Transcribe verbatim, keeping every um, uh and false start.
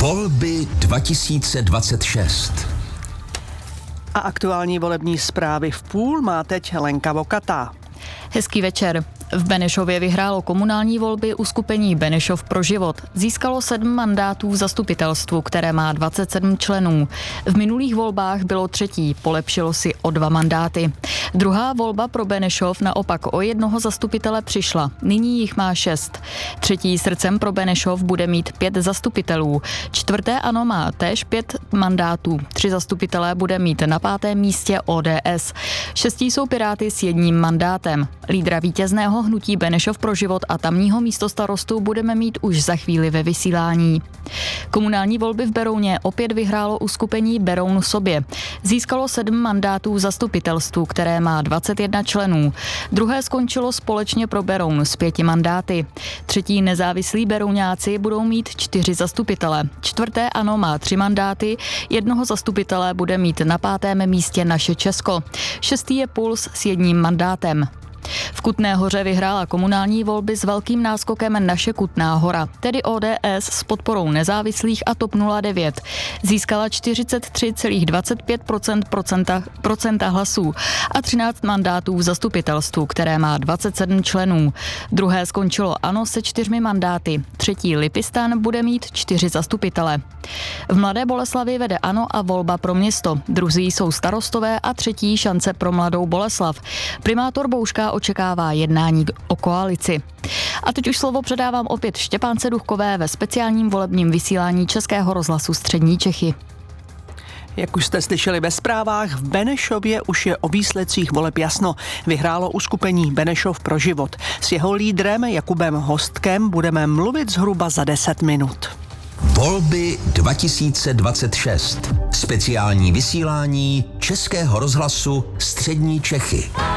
Volby dva tisíce dvacet šest. A aktuální volební zprávy v půl má teď Lenka Vokatá. Hezký večer. V Benešově vyhrálo komunální volby uskupení Benešov pro život. Získalo sedm mandátů v zastupitelstvu, které má dvacet sedm členů. V minulých volbách bylo třetí, polepšilo si o dva mandáty. Druhá volba pro Benešov naopak o jednoho zastupitele přišla. Nyní jich má šest. Třetí srdcem pro Benešov bude mít pět zastupitelů. Čtvrté ANO má též pět mandátů. Tři zastupitelé bude mít na pátém místě O D S. Šestí jsou Piráty s jedním mandátem. Lídra vítězného hnutí Benešov pro život a tamního místostarostu budeme mít už za chvíli ve vysílání. Komunální volby v Berouně opět vyhrálo uskupení Beroun sobě. Získalo sedm mandátů v zastupitelstvu, které má dvacet jedna členů. Druhé skončilo společně pro Beroun s pěti mandáty. Třetí nezávislí berouňáci budou mít čtyři zastupitele. Čtvrté ANO má tři mandáty, jednoho zastupitele bude mít na pátém místě Naše Česko. Šestý je Puls s jedním mandátem. V Kutné Hoře vyhrála komunální volby s velkým náskokem Naše Kutná Hora, tedy O D S s podporou nezávislých a TOP nula devět. Získala čtyřicet tři celá dvacet pět procenta hlasů a třináct mandátů v zastupitelstvu, které má dvacet sedm členů. Druhé skončilo ANO se čtyřmi mandáty. Třetí Lipistan bude mít čtyři zastupitele. V Mladé Boleslavi vede ANO a Volba pro město. Druzí jsou Starostové a třetí Šance pro Mladou Boleslav. Primátor Bouška očekává jednání o koalici. A teď už slovo předávám opět Štěpánce Duchkové ve speciálním volebním vysílání Českého rozhlasu Střední Čechy. Jak už jste slyšeli ve zprávách, v Benešově už je o výsledcích voleb jasno. Vyhrálo uskupení Benešov pro život. S jeho lídrem Jakubem Hostkem budeme mluvit zhruba za deset minut. Volby dva tisíce dvacet šest. Speciální vysílání Českého rozhlasu Střední Čechy.